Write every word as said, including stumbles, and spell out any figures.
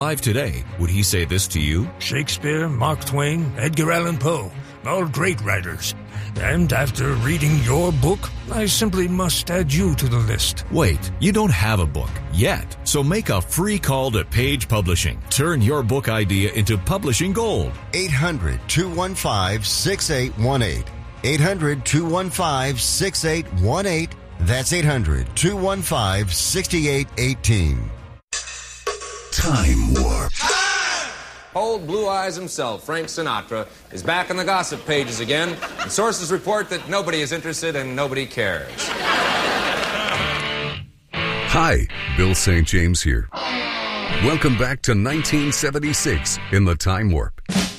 Live today, would he say this to you? Shakespeare, Mark Twain, Edgar Allan Poe, all great writers. And after reading your book, I simply must add you to the list. Wait, you don't have a book yet, so make a free call to Page Publishing. Turn your book idea into publishing gold. eight hundred, two one five, six eight one eight. eight hundred, two one five, six eight one eight. That's eight hundred, two one five, six eight one eight. Time Warp. Old Blue Eyes himself, Frank Sinatra, is back in the gossip pages again, and sources report that nobody is interested and nobody cares. Hi, Bill Saint James here. Welcome back to nineteen seventy-six in the Time Warp.